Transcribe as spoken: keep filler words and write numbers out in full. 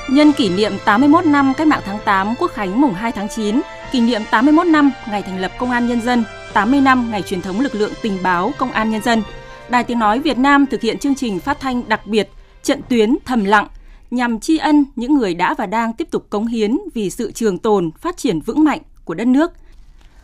Nhân kỷ niệm tám mươi mốt năm Cách mạng tháng tám, Quốc khánh mùng hai tháng chín, kỷ niệm tám mươi mốt năm ngày thành lập Công an Nhân dân, tám mươi năm ngày truyền thống lực lượng tình báo Công an Nhân dân, Đài Tiếng nói Việt Nam thực hiện chương trình phát thanh đặc biệt Trận tuyến thầm lặng nhằm tri ân những người đã và đang tiếp tục cống hiến vì sự trường tồn, phát triển vững mạnh của đất nước.